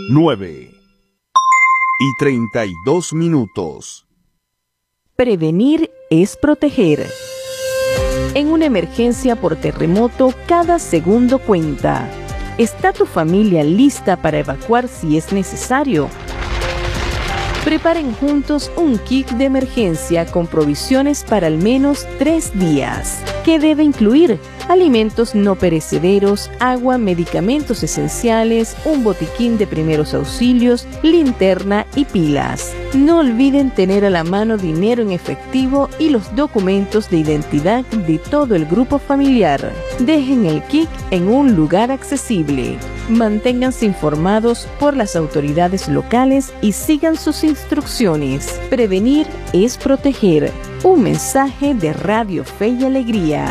9:32. Prevenir es proteger. En una emergencia por terremoto, cada segundo cuenta. ¿Está tu familia lista para evacuar si es necesario? Preparen juntos un kit de emergencia con provisiones para al menos 3 días. ¿Qué debe incluir? Alimentos no perecederos, agua, medicamentos esenciales, un botiquín de primeros auxilios, linterna y pilas. No olviden tener a la mano dinero en efectivo y los documentos de identidad de todo el grupo familiar. Dejen el kit en un lugar accesible. Manténganse informados por las autoridades locales y sigan sus instrucciones. Prevenir es proteger. Un mensaje de Radio Fe y Alegría.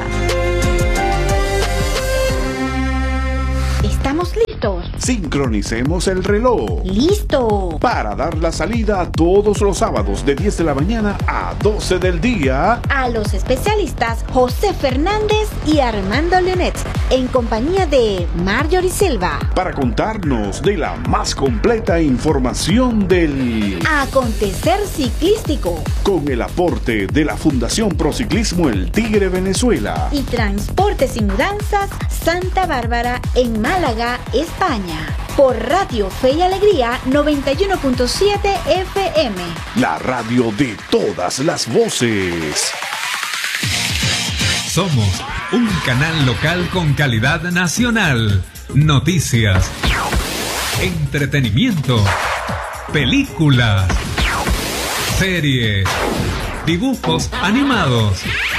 ¿Estamos listos? Sincronicemos el reloj. ¡Listo! Para dar la salida todos los sábados de 10 de la mañana a 12 del día. A los especialistas José Fernández y Armando Leonet, en compañía de Marjorie Silva. Para contarnos de la más completa información del acontecer ciclístico. Con el aporte de la Fundación Prociclismo El Tigre Venezuela. Y Transportes y Mudanzas Santa Bárbara en Málaga, España. Por Radio Fe y Alegría 91.7 FM. La radio de todas las voces. Somos un canal local con calidad nacional. Noticias, entretenimiento, películas, series, dibujos animados,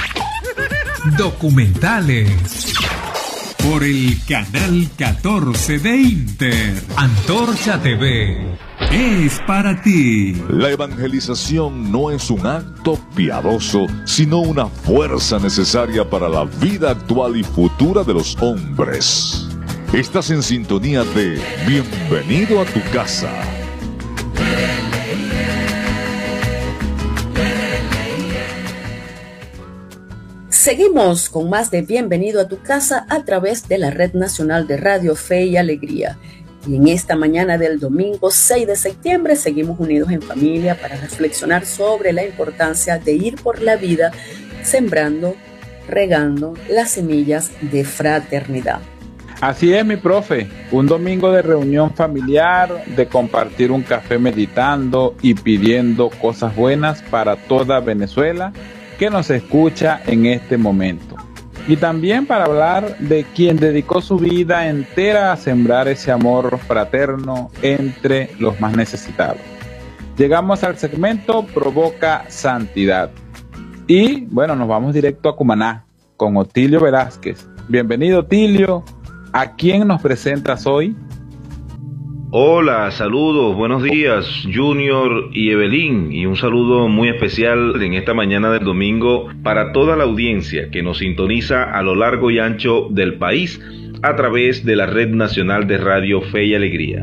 documentales. Por el canal 14 de Inter, Antorcha TV. Es para ti. La evangelización no es un acto piadoso, sino una fuerza necesaria para la vida actual y futura de los hombres. Estás en sintonía de Bienvenido a tu casa. Seguimos con más de Bienvenido a tu casa a través de la Red Nacional de Radio Fe y Alegría. Y en esta mañana del domingo 6 de septiembre seguimos unidos en familia para reflexionar sobre la importancia de ir por la vida sembrando, regando las semillas de fraternidad. Así es, mi profe, un domingo de reunión familiar, de compartir un café meditando y pidiendo cosas buenas para toda Venezuela que nos escucha en este momento. Y también para hablar de quien dedicó su vida entera a sembrar ese amor fraterno entre los más necesitados. Llegamos al segmento Provoca Santidad. Y bueno, nos vamos directo a Cumaná con Otilio Velázquez. Bienvenido, Otilio. ¿A quién nos presentas hoy? Hola, saludos, buenos días, Junior y Evelyn, y un saludo muy especial en esta mañana del domingo para toda la audiencia que nos sintoniza a lo largo y ancho del país a través de la Red Nacional de Radio Fe y Alegría.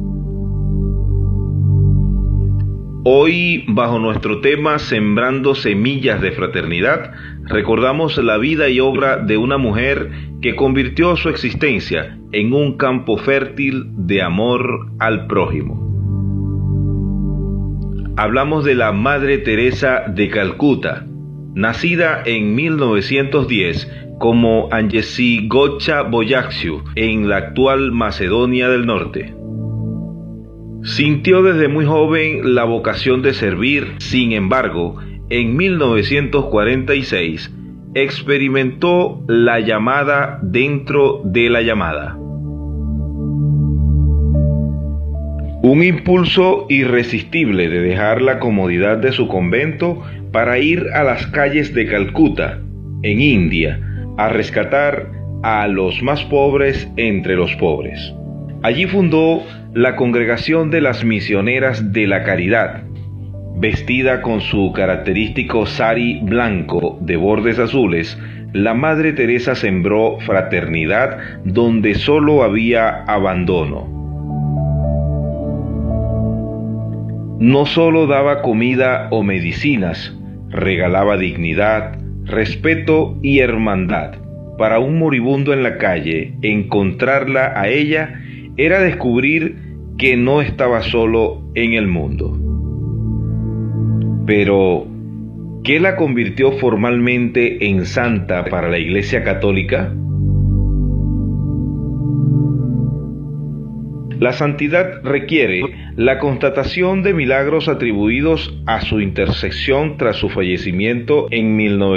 Hoy, bajo nuestro tema Sembrando Semillas de Fraternidad, recordamos la vida y obra de una mujer que convirtió su existencia en un campo fértil de amor al prójimo. Hablamos de la Madre Teresa de Calcuta, nacida en 1910 como Anjesi Gocha Boyaxiu en la actual Macedonia del Norte. Sintió desde muy joven la vocación de servir, sin embargo, en 1946 experimentó la llamada dentro de la llamada. Un impulso irresistible de dejar la comodidad de su convento para ir a las calles de Calcuta, en India, a rescatar a los más pobres entre los pobres. Allí fundó la Congregación de las Misioneras de la Caridad. Vestida con su característico sari blanco de bordes azules, la Madre Teresa sembró fraternidad donde solo había abandono. No solo daba comida o medicinas, regalaba dignidad, respeto y hermandad. Para un moribundo en la calle, encontrarla a ella era descubrir que no estaba solo en el mundo. Pero, ¿qué la convirtió formalmente en santa para la Iglesia Católica? La santidad requiere la constatación de milagros atribuidos a su intercesión tras su fallecimiento en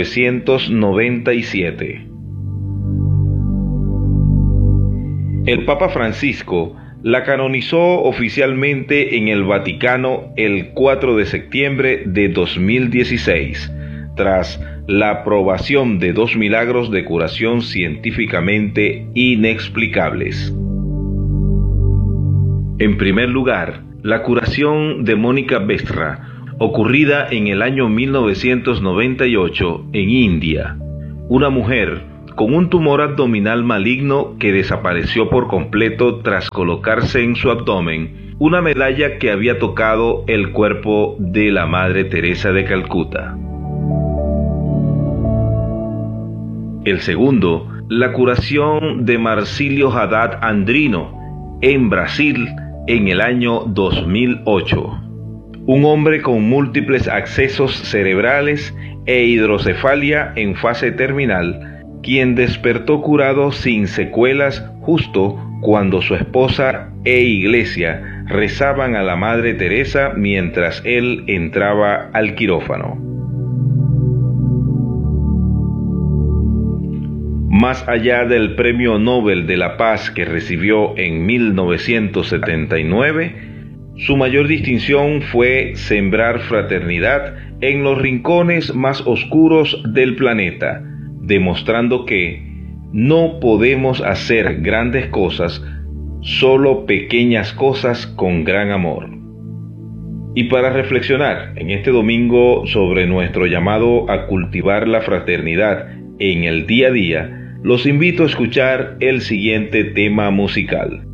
1997. El Papa Francisco la canonizó oficialmente en el Vaticano el 4 de septiembre de 2016, tras la aprobación de 2 milagros de curación científicamente inexplicables. En primer lugar, la curación de Mónica Besra, ocurrida en el año 1998 en India. Una mujer con un tumor abdominal maligno que desapareció por completo tras colocarse en su abdomen una medalla que había tocado el cuerpo de la Madre Teresa de Calcuta. El segundo, la curación de Marcílio Haddad Andrino en Brasil en el año 2008. Un hombre con múltiples accesos cerebrales e hidrocefalia en fase terminal, quien despertó curado sin secuelas justo cuando su esposa e iglesia rezaban a la Madre Teresa mientras él entraba al quirófano. Más allá del Premio Nobel de la Paz que recibió en 1979, su mayor distinción fue sembrar fraternidad en los rincones más oscuros del planeta, demostrando que no podemos hacer grandes cosas, solo pequeñas cosas con gran amor. Y para reflexionar en este domingo sobre nuestro llamado a cultivar la fraternidad en el día a día, los invito a escuchar el siguiente tema musical.